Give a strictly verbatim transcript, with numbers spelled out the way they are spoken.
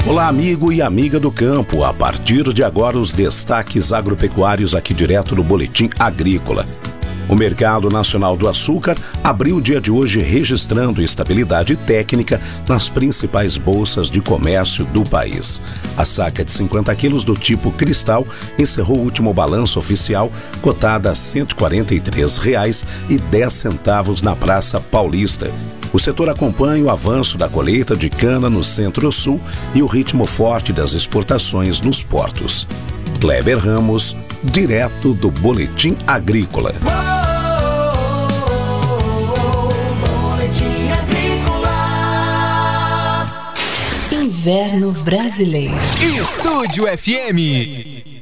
Olá, amigo e amiga do campo. A partir de agora, os destaques agropecuários aqui direto no Boletim Agrícola. O mercado nacional do açúcar abriu o dia de hoje registrando estabilidade técnica nas principais bolsas de comércio do país. A saca de cinquenta quilos do tipo cristal encerrou o último balanço oficial cotada a cento e quarenta e três reais e dez centavos na Praça Paulista. O setor acompanha o avanço da colheita de cana no Centro-Sul e o ritmo forte das exportações nos portos. Kleber Ramos, direto do Boletim Agrícola. Inverno Brasileiro. Estúdio F M.